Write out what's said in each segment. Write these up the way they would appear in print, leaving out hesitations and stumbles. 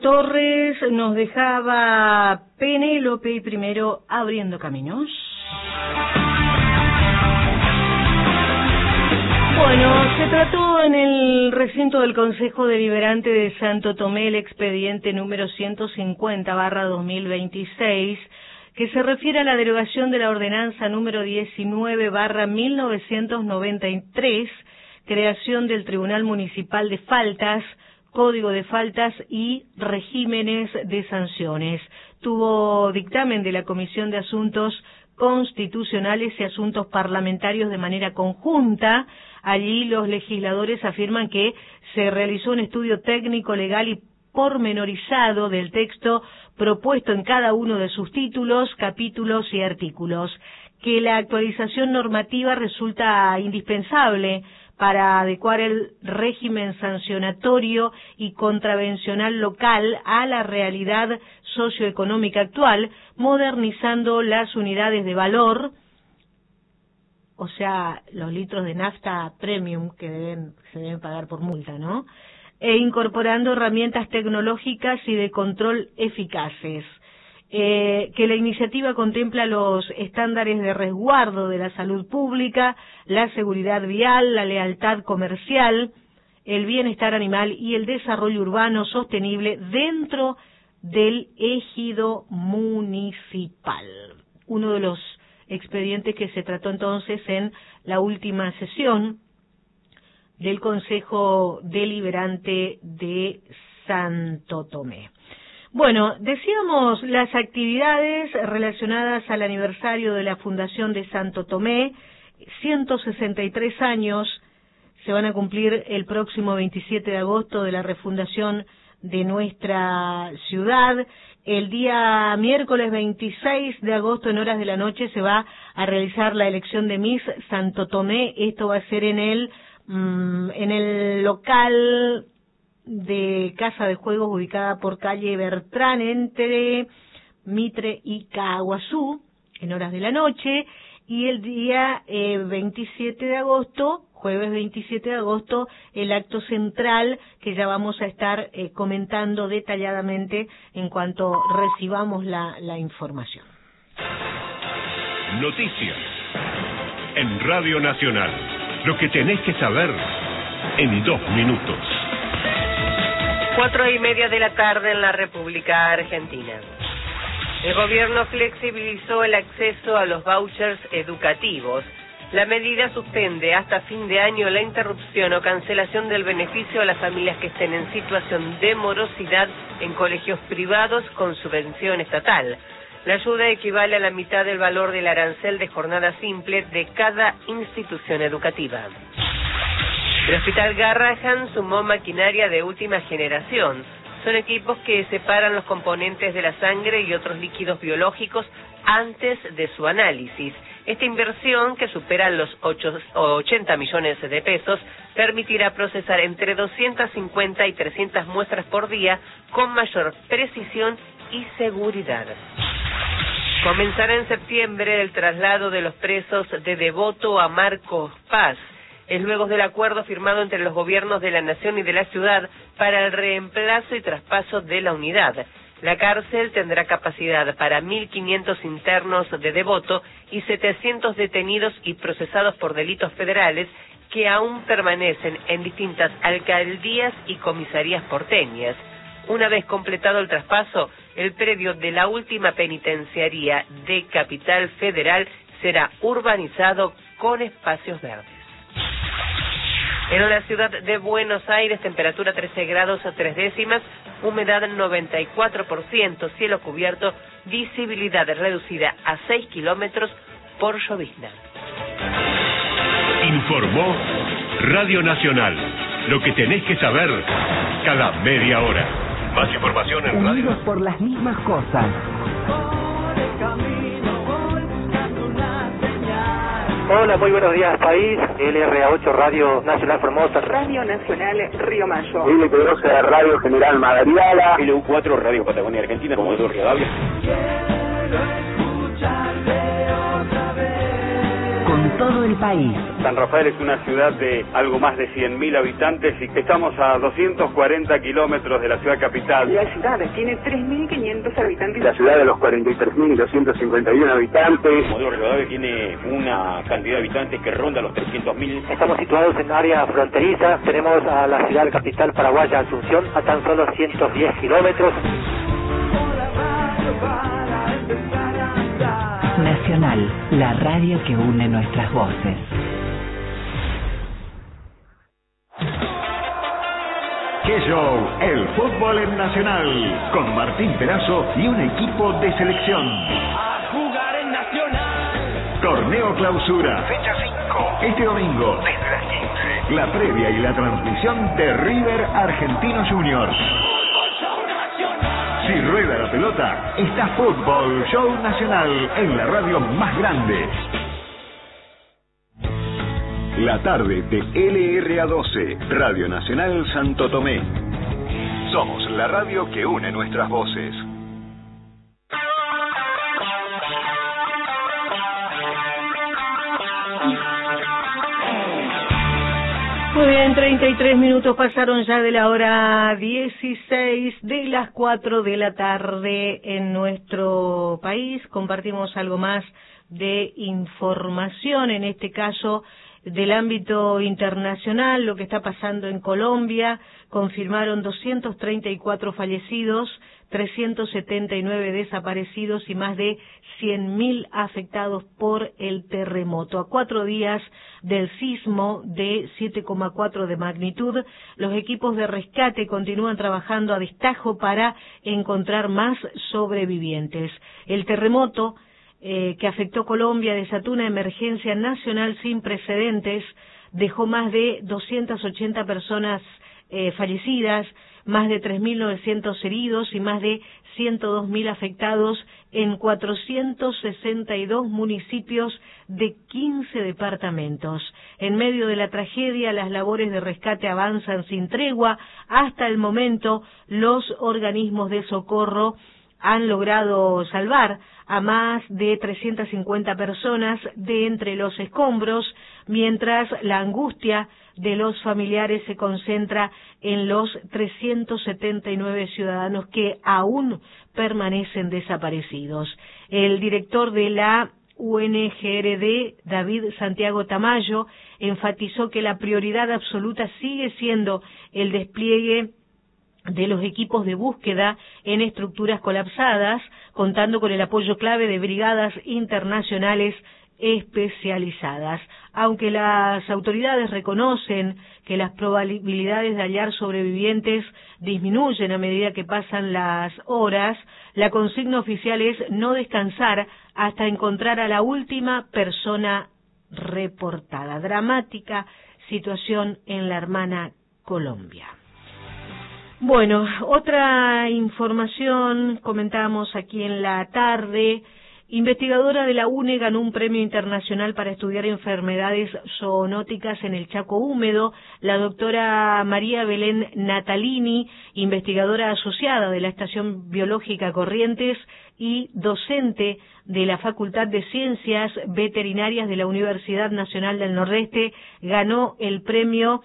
Torres nos dejaba Penélope y primero Abriendo Caminos. Bueno, se trató en el recinto del Consejo Deliberante de Santo Tomé el expediente número 150/2026, que se refiere a la derogación de la ordenanza número 19/1993, creación del Tribunal Municipal de Faltas, Código de Faltas y regímenes de sanciones. Tuvo dictamen de la Comisión de Asuntos Constitucionales y Asuntos Parlamentarios de manera conjunta. Allí los legisladores afirman que se realizó un estudio técnico, legal y pormenorizado del texto propuesto en cada uno de sus títulos, capítulos y artículos, que la actualización normativa resulta indispensable para adecuar el régimen sancionatorio y contravencional local a la realidad socioeconómica actual, modernizando las unidades de valor, o sea, los litros de nafta premium que se deben pagar por multa, ¿no? E incorporando herramientas tecnológicas y de control eficaces. Que la iniciativa contempla los estándares de resguardo de la salud pública, la seguridad vial, la lealtad comercial, el bienestar animal y el desarrollo urbano sostenible dentro del ejido municipal. Uno de los expedientes que se trató entonces en la última sesión del Consejo Deliberante de Santo Tomé. Bueno, decíamos las actividades relacionadas al aniversario de la fundación de Santo Tomé, 163 años, se van a cumplir el próximo 27 de agosto de la refundación de nuestra ciudad. El día miércoles 26 de agosto en horas de la noche se va a realizar la elección de Miss Santo Tomé. Esto va a ser en el local de Casa de Juegos ubicada por calle Bertrán entre Mitre y Caaguazú en horas de la noche, y el día 27 de agosto, jueves 27 de agosto, el acto central que ya vamos a estar comentando detalladamente en cuanto recibamos la información. Noticias en Radio Nacional. Lo que tenés que saber en 2 minutos. 4:30 de la tarde en la República Argentina. El gobierno flexibilizó el acceso a los vouchers educativos. La medida suspende hasta fin de año la interrupción o cancelación del beneficio a las familias que estén en situación de morosidad en colegios privados con subvención estatal. La ayuda equivale a la mitad del valor del arancel de jornada simple de cada institución educativa. El Hospital Garrahan sumó maquinaria de última generación. Son equipos que separan los componentes de la sangre y otros líquidos biológicos antes de su análisis. Esta inversión, que supera los 80 millones de pesos, permitirá procesar entre 250 y 300 muestras por día con mayor precisión y seguridad. Comenzará en septiembre el traslado de los presos de Devoto a Marcos Paz. Es luego del acuerdo firmado entre los gobiernos de la Nación y de la ciudad para el reemplazo y traspaso de la unidad. La cárcel tendrá capacidad para 1.500 internos de Devoto y 700 detenidos y procesados por delitos federales que aún permanecen en distintas alcaldías y comisarías porteñas. Una vez completado el traspaso, el predio de la última penitenciaría de Capital Federal será urbanizado con espacios verdes. En la ciudad de Buenos Aires, temperatura 13 grados 3 décimas, humedad 94%, cielo cubierto, visibilidad reducida a 6 kilómetros por llovizna. Informó Radio Nacional. Lo que tenés que saber cada media hora. Más información en Radio. Unidos por las mismas cosas. Hola, muy buenos días, país. LRA8 Radio Nacional Formosa. Radio Nacional Río Mayo. L12 Radio General Madariaga. LU4 Radio Patagonia Argentina, como Eduardo Rivadavia. Con con todo el país. San Rafael es una ciudad de algo más de 100.000 habitantes y estamos a 240 kilómetros de la ciudad capital. La ciudad tiene 3.500 habitantes. La ciudad de los 43.251 habitantes. Comodoro Rivadavia tiene una cantidad de habitantes que ronda los 300.000. Estamos situados en área fronteriza. Tenemos a la ciudad capital paraguaya Asunción a tan solo 110 kilómetros. Nacional, la radio que une nuestras voces. ¡Qué show! El fútbol en Nacional, con Martín Perazo y un equipo de selección. A jugar en Nacional. Torneo Clausura. Fecha 5. Este domingo, desde las 15. la previa y la transmisión de River Argentino Juniors. Si rueda la pelota, está Fútbol Show Nacional en la radio más grande. La tarde de LRA12, Radio Nacional Santo Tomé. Somos la radio que une nuestras voces. Muy bien, 33 minutos pasaron ya de la hora 16 de las 4 de la tarde en nuestro país. Compartimos algo más de información, en este caso del ámbito internacional, lo que está pasando en Colombia. Confirmaron 234 fallecidos, 379 desaparecidos y más de 100.000 afectados por el terremoto. A 4 días del sismo de 7,4 de magnitud, los equipos de rescate continúan trabajando a destajo para encontrar más sobrevivientes. El terremoto que afectó Colombia desató una emergencia nacional sin precedentes, dejó más de 280 personas fallecidas, más de 3.900 heridos y más de 102.000 afectados en 462 municipios de 15 departamentos. En medio de la tragedia, las labores de rescate avanzan sin tregua. Hasta el momento, los organismos de socorro han logrado salvar a más de 350 personas de entre los escombros, mientras la angustia de los familiares se concentra en los 379 ciudadanos que aún permanecen desaparecidos. El director de la UNGRD, David Santiago Tamayo, enfatizó que la prioridad absoluta sigue siendo el despliegue de los equipos de búsqueda en estructuras colapsadas, contando con el apoyo clave de brigadas internacionales especializadas. Aunque las autoridades reconocen que las probabilidades de hallar sobrevivientes disminuyen a medida que pasan las horas, la consigna oficial es no descansar hasta encontrar a la última persona reportada. Dramática situación en la hermana Colombia. Bueno, otra información, comentábamos aquí en la tarde, investigadora de la UNE ganó un premio internacional para estudiar enfermedades zoonóticas en el Chaco húmedo. La doctora María Belén Natalini, investigadora asociada de la Estación Biológica Corrientes y docente de la Facultad de Ciencias Veterinarias de la Universidad Nacional del Nordeste, ganó el premio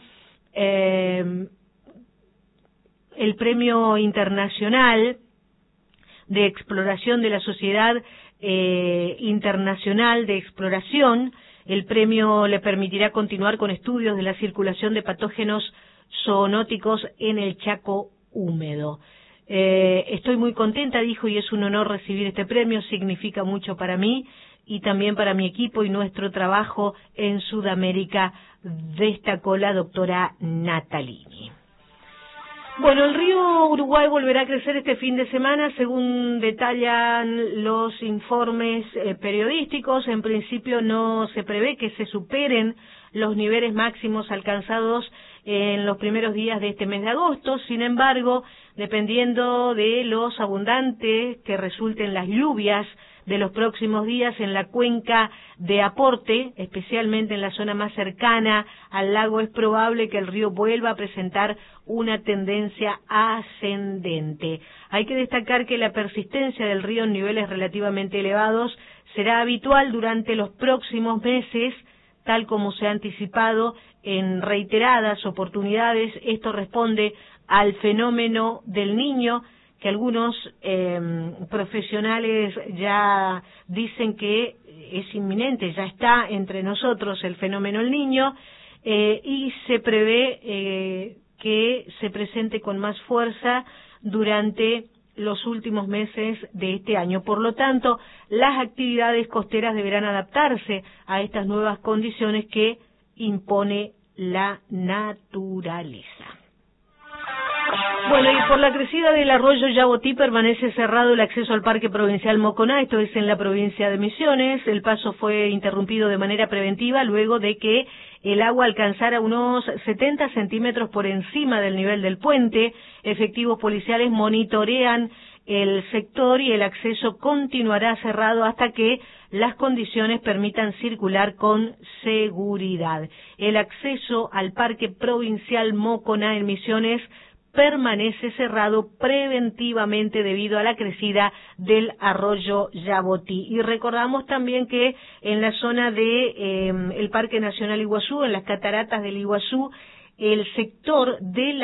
internacional de exploración de la Sociedad Internacional de Exploración. El premio le permitirá continuar con estudios de la circulación de patógenos zoonóticos en el Chaco húmedo. Estoy muy contenta, dijo, y es un honor recibir este premio, significa mucho para mí y también para mi equipo y nuestro trabajo en Sudamérica, destacó la doctora Natalini. Bueno, el río Uruguay volverá a crecer este fin de semana, según detallan los informes periodísticos. En principio no se prevé que se superen los niveles máximos alcanzados en los primeros días de este mes de agosto. Sin embargo, dependiendo de los abundantes que resulten las lluvias de los próximos días en la cuenca de Aporte, especialmente en la zona más cercana al lago, es probable que el río vuelva a presentar una tendencia ascendente. Hay que destacar que la persistencia del río en niveles relativamente elevados será habitual durante los próximos meses, tal como se ha anticipado en reiteradas oportunidades. Esto responde al fenómeno del Niño, que algunos profesionales ya dicen que es inminente, ya está entre nosotros el fenómeno del Niño, y se prevé que se presente con más fuerza durante los últimos meses de este año. Por lo tanto, las actividades costeras deberán adaptarse a estas nuevas condiciones que impone la naturaleza. Bueno, y por la crecida del arroyo Yabotí permanece cerrado el acceso al Parque Provincial Moconá, esto es en la provincia de Misiones. El paso fue interrumpido de manera preventiva luego de que el agua alcanzara unos 70 centímetros por encima del nivel del puente. Efectivos policiales monitorean el sector y el acceso continuará cerrado hasta que las condiciones permitan circular con seguridad. El acceso al Parque Provincial Moconá en Misiones permanece cerrado preventivamente debido a la crecida del arroyo Yabotí. Y recordamos también que en la zona de el Parque Nacional Iguazú, en las cataratas del Iguazú, el sector de